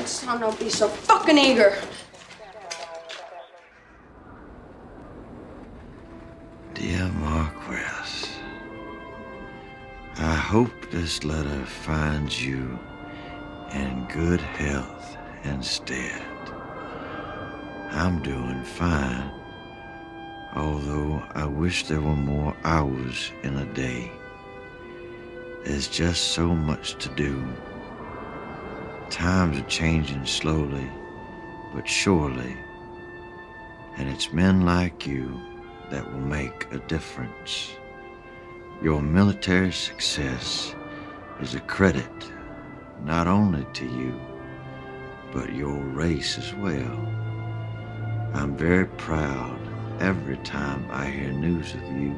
Next time, don't be so fucking eager. Dear Marquess, I hope this letter finds you in good health and stead. I'm doing fine, although I wish there were more hours in a day. There's just so much to do. Times are changing slowly, but surely, and it's men like you that will make a difference. Your military success is a credit not only to you, but your race as well. I'm very proud every time I hear news of you.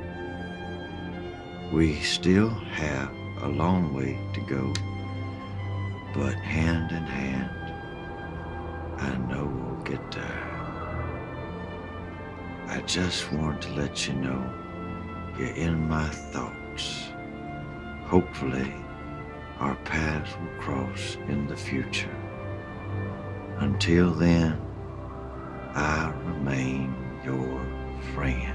We still have a long way to go, but hand in hand, I know we'll get there. I just want to let you know you're in my thoughts. Hopefully, our paths will cross in the future. Until then, I remain your friend.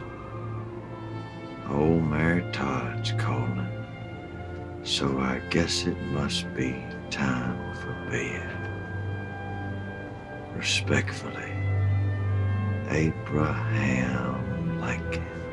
Old Mary Todd's calling, so I guess it must be time for bed. Respectfully, Abraham Lincoln.